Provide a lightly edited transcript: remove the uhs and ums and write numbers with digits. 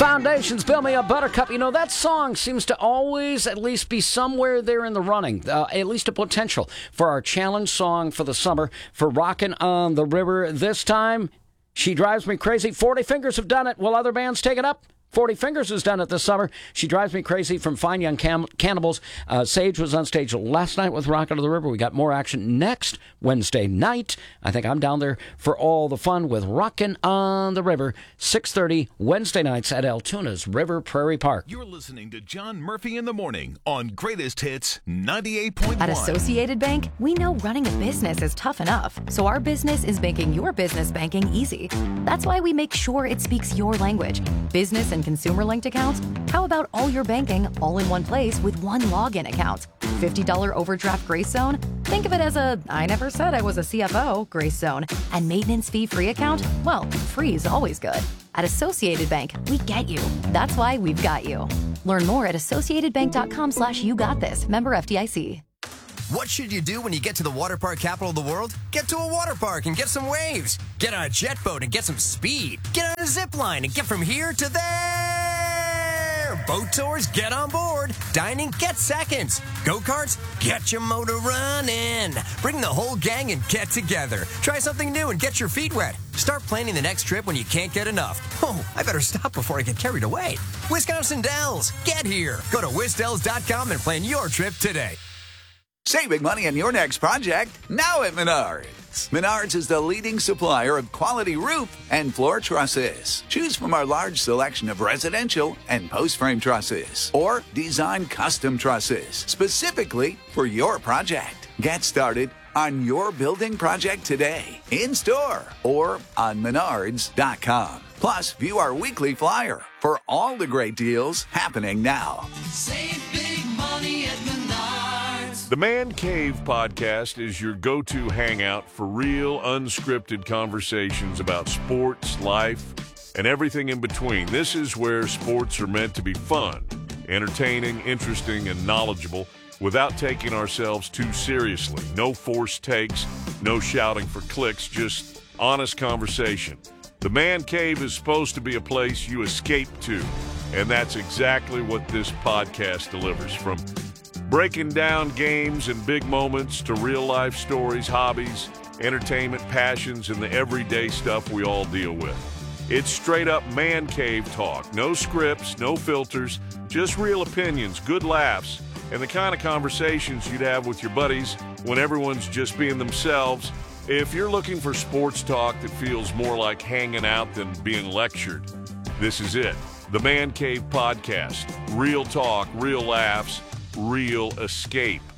Foundations, Build Me a Buttercup. You know, that song seems to always at least be somewhere there in the running, at least a potential for our challenge song for the summer for Rockin' on the River. This time, She Drives Me Crazy. 40 Fingers have done it. Will other bands take it up? 40 Fingers has done it this summer. She Drives Me Crazy from Fine Young Cannibals. Sage was on stage last night with Rockin' on the River. We got more action next Wednesday night. I think I'm down there for all the fun with Rockin' on the River, 6:30 Wednesday nights at Altoona's River Prairie Park. You're listening to John Murphy in the Morning on Greatest Hits 98.1. At Associated Bank, we know running a business is tough enough, so our business is making your business banking easy. That's why we make sure it speaks your language. Business and consumer-linked accounts? How about all your banking all in one place with one login account? $50 overdraft grace zone? Think of it as a I never said I was a CFO grace zone. And maintenance fee-free account? Well, free is always good. At Associated Bank, we get you. That's why we've got you. Learn more at associatedbank.com/YouGotThis. Member FDIC. What should you do when you get to the water park capital of the world? Get to a water park and get some waves. Get on a jet boat and get some speed. Get on a zip line and get from here to there. Boat tours, get on board. Dining, get seconds. Go-karts, get your motor running. Bring the whole gang and get together. Try something new and get your feet wet. Start planning the next trip when you can't get enough. Oh, I better stop before I get carried away. Wisconsin Dells, get here. Go to wisdells.com and plan your trip today. Saving money on your next project now at Menards. Menards is the leading supplier of quality roof and floor trusses. Choose from our large selection of residential and post-frame trusses or design custom trusses specifically for your project. Get started on your building project today, in-store or on menards.com. Plus, view our weekly flyer for all the great deals happening now. Save big money at Menards. The Man Cave podcast is your go-to hangout for real, unscripted conversations about sports, life, and everything in between. This is where sports are meant to be fun, entertaining, interesting, and knowledgeable without taking ourselves too seriously. No forced takes, no shouting for clicks, just honest conversation. The Man Cave is supposed to be a place you escape to, and that's exactly what this podcast delivers. From breaking down games and big moments to real-life stories, hobbies, entertainment, passions, and the everyday stuff we all deal with. It's straight-up Man Cave talk. No scripts, no filters, just real opinions, good laughs, and the kind of conversations you'd have with your buddies when everyone's just being themselves. If you're looking for sports talk that feels more like hanging out than being lectured, this is it. The Man Cave Podcast. Real talk, real laughs, real escape.